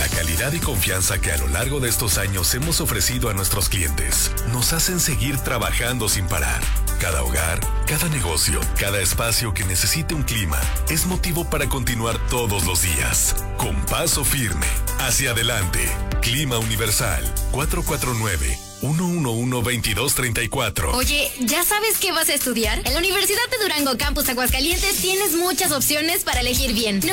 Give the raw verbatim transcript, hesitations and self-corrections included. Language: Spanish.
La calidad y confianza que a lo largo de estos años hemos ofrecido a nuestros clientes nos hacen seguir trabajando sin parar. Cada hogar, cada negocio, cada espacio que necesite un clima es motivo para continuar todos los días. Con paso firme, hacia adelante. Clima Universal, cuatro cuatro nueve, uno uno uno, dos dos tres cuatro. Oye, ¿ya sabes qué vas a estudiar? En la Universidad de Durango Campus Aguascalientes tienes muchas opciones para elegir bien.